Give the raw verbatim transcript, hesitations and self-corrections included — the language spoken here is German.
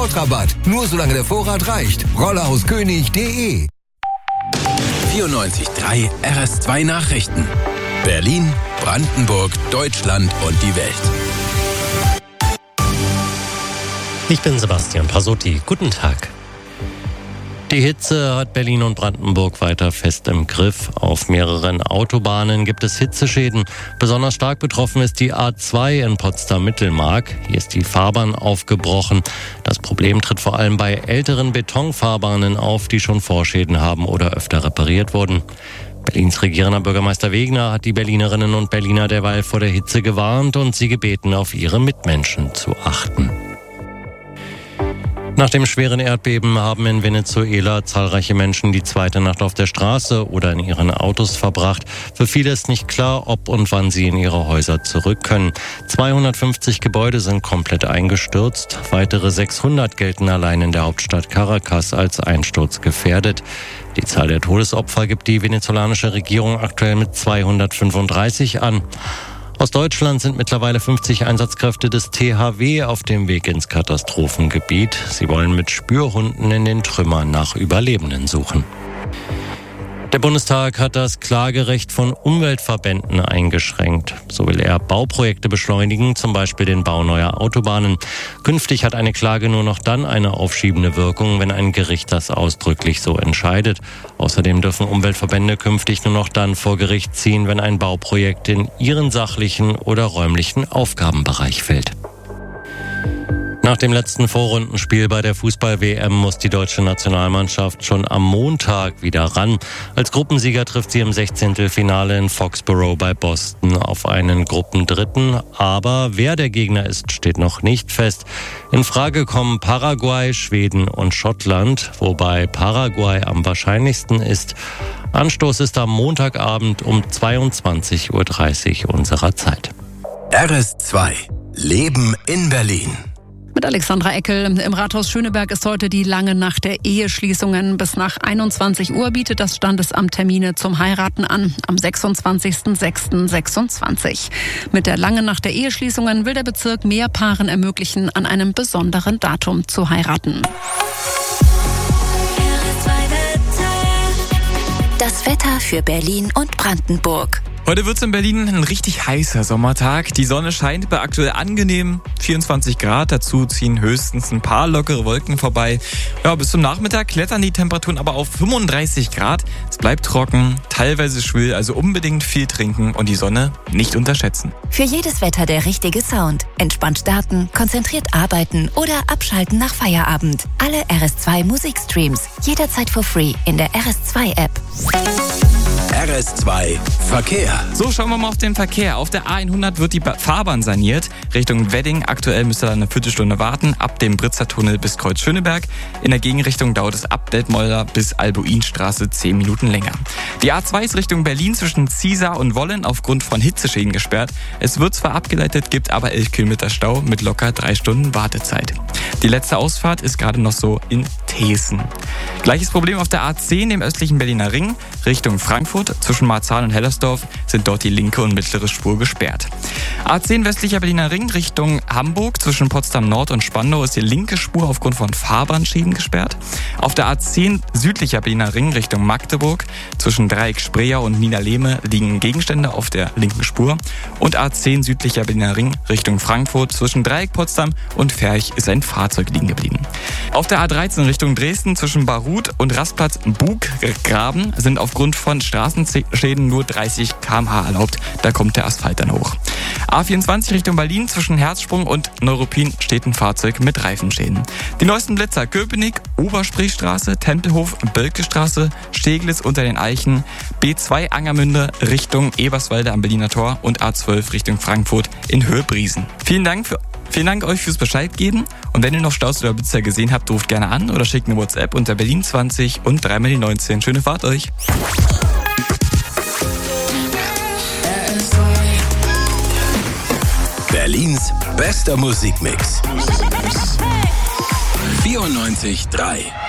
Sofortrabatt. Nur solange der Vorrat reicht. rollerhauskönig punkt de vierundneunzig Komma drei R S zwei Nachrichten. Berlin, Brandenburg, Deutschland und die Welt. Ich bin Sebastian Pasotti. Guten Tag. Die Hitze hat Berlin und Brandenburg weiter fest im Griff. Auf mehreren Autobahnen gibt es Hitzeschäden. Besonders stark betroffen ist die A zwei in Potsdam-Mittelmark. Hier ist die Fahrbahn aufgebrochen. Das Problem tritt vor allem bei älteren Betonfahrbahnen auf, die schon Vorschäden haben oder öfter repariert wurden. Berlins regierender Bürgermeister Wegner hat die Berlinerinnen und Berliner derweil vor der Hitze gewarnt und sie gebeten, auf ihre Mitmenschen zu achten. Nach dem schweren Erdbeben haben in Venezuela zahlreiche Menschen die zweite Nacht auf der Straße oder in ihren Autos verbracht. Für viele ist nicht klar, ob und wann sie in ihre Häuser zurück können. zweihundertfünfzig Gebäude sind komplett eingestürzt. Weitere sechshundert gelten allein in der Hauptstadt Caracas als einsturzgefährdet. Die Zahl der Todesopfer gibt die venezolanische Regierung aktuell mit zweihundertfünfunddreißig an. Aus Deutschland sind mittlerweile fünfzig Einsatzkräfte des T H W auf dem Weg ins Katastrophengebiet. Sie wollen mit Spürhunden in den Trümmern nach Überlebenden suchen. Der Bundestag hat das Klagerecht von Umweltverbänden eingeschränkt. So will er Bauprojekte beschleunigen, zum Beispiel den Bau neuer Autobahnen. Künftig hat eine Klage nur noch dann eine aufschiebende Wirkung, wenn ein Gericht das ausdrücklich so entscheidet. Außerdem dürfen Umweltverbände künftig nur noch dann vor Gericht ziehen, wenn ein Bauprojekt in ihren sachlichen oder räumlichen Aufgabenbereich fällt. Nach dem letzten Vorrundenspiel bei der Fußball-W M muss die deutsche Nationalmannschaft schon am Montag wieder ran. Als Gruppensieger trifft sie im Sechzehntelfinale in Foxborough bei Boston auf einen Gruppendritten. Aber wer der Gegner ist, steht noch nicht fest. In Frage kommen Paraguay, Schweden und Schottland, wobei Paraguay am wahrscheinlichsten ist. Anstoß ist am Montagabend um zweiundzwanzig Uhr dreißig unserer Zeit. R S zwei. Leben in Berlin. Mit Alexandra Eckel. Im Rathaus Schöneberg ist heute die lange Nacht der Eheschließungen. Bis nach einundzwanzig Uhr bietet das Standesamt Termine zum Heiraten an. Am sechsundzwanzigsten sechsten sechsundzwanzig. Mit der langen Nacht der Eheschließungen will der Bezirk mehr Paaren ermöglichen, an einem besonderen Datum zu heiraten. Das Wetter für Berlin und Brandenburg. Heute wird es in Berlin ein richtig heißer Sommertag. Die Sonne scheint bei aktuell angenehm vierundzwanzig Grad. Dazu ziehen höchstens ein paar lockere Wolken vorbei. Ja, bis zum Nachmittag klettern die Temperaturen aber auf fünfunddreißig Grad. Es bleibt trocken, teilweise schwül, also unbedingt viel trinken und die Sonne nicht unterschätzen. Für jedes Wetter der richtige Sound. Entspannt starten, konzentriert arbeiten oder abschalten nach Feierabend. Alle R S zwei Musikstreams jederzeit for free in der R S zwei App. R S zwei Verkehr. So, schauen wir mal auf den Verkehr. Auf der A hundert wird die Fahrbahn saniert. Richtung Wedding. Aktuell müsst ihr da eine Viertelstunde warten. Ab dem Britzer-Tunnel bis Kreuz Schöneberg. In der Gegenrichtung dauert es ab Detmolder bis Albuinstraße zehn Minuten länger. Die A zwei ist Richtung Berlin zwischen Ziesar und Wollen aufgrund von Hitzeschäden gesperrt. Es wird zwar abgeleitet, gibt aber elf Kilometer Stau mit locker drei Stunden Wartezeit. Die letzte Ausfahrt ist gerade noch so in Thesen. Gleiches Problem auf der A zehn im östlichen Berliner Ring. Richtung Frankfurt. Zwischen Marzahn und Hellersdorf sind dort die linke und mittlere Spur gesperrt. A zehn westlicher Berliner Ring Richtung Hamburg. Zwischen Potsdam Nord und Spandau ist die linke Spur aufgrund von Fahrbahnschäden gesperrt. Auf der A zehn südlicher Berliner Ring Richtung Magdeburg. Zwischen Dreieck Spreeau und Niederlehme liegen Gegenstände auf der linken Spur. Und A zehn südlicher Berliner Ring Richtung Frankfurt. Zwischen Dreieck Potsdam und Ferch ist ein Fahrzeug liegen geblieben. Auf der A dreizehn Richtung Dresden zwischen Barut und Rastplatz Buggraben sind aufgrund von Straßenschäden nur dreißig Kilometer pro Stunde erlaubt. Da kommt der Asphalt dann hoch. A vierundzwanzig Richtung Berlin zwischen Herzsprung und Neuruppin steht ein Fahrzeug mit Reifenschäden. Die neuesten Blitzer: Köpenick, Obersprechstraße, Tempelhof, Bölkestraße, Steglitz unter den Eichen, B zwei Angermünde Richtung Eberswalde am Berliner Tor und A zwölf Richtung Frankfurt in Höhe Briesen. Vielen Dank für Vielen Dank euch fürs Bescheid geben. Und wenn ihr noch Staus oder Blitzer gesehen habt, ruft gerne an oder schickt eine WhatsApp unter Berlin zwanzig und dreimal die neunzehn. Schöne Fahrt euch. Berlins bester Musikmix. vierundneunzig Komma drei